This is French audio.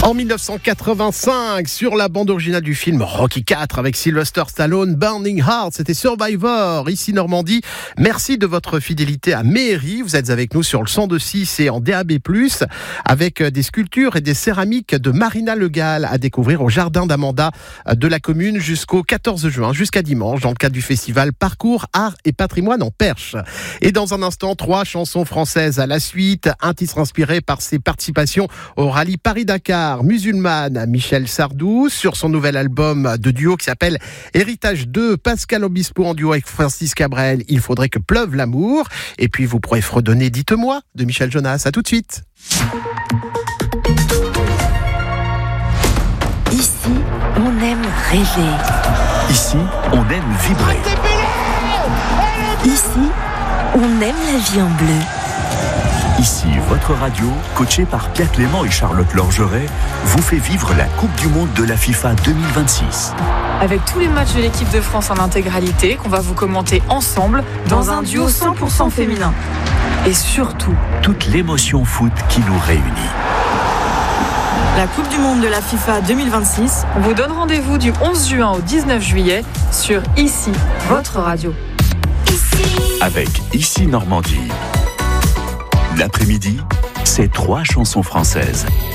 En 1985, sur la bande originale du film Rocky IV avec Sylvester Stallone, Burning Heart, c'était Survivor, ici Normandie. Merci de votre fidélité à Méry. Vous êtes avec nous sur le 102.6 et en DAB+, avec des sculptures et des céramiques de Marina Le Gall à découvrir au jardin d'Amanda de la commune jusqu'au 14 juin, jusqu'à dimanche, dans le cadre du festival Parcours, Art et Patrimoine en Perche. Et dans un instant, 3 chansons françaises à la suite, un titre inspiré par ses participations au rallye Paris-Dakar, Musulmane, Michel Sardou, sur son nouvel album de duo qui s'appelle Héritage 2, Pascal Obispo en duo avec Francis Cabrel, Il faudrait que pleuve l'amour. Et puis vous pourrez fredonner Dites-moi de Michel Jonas. À tout de suite. Ici, on aime rêver. Ici, on aime vibrer. Ici, on aime la vie en bleu. Ici, votre radio, coachée par Pierre Clément et Charlotte Lorgeret, vous fait vivre la Coupe du Monde de la FIFA 2026. Avec tous les matchs de l'équipe de France en intégralité, qu'on va vous commenter ensemble dans un duo 100% féminin. Et surtout, toute l'émotion foot qui nous réunit. La Coupe du Monde de la FIFA 2026 vous donne rendez-vous du 11 juin au 19 juillet sur Ici, votre radio. Avec Ici Normandie. L'après-midi, c'est 3 chansons françaises.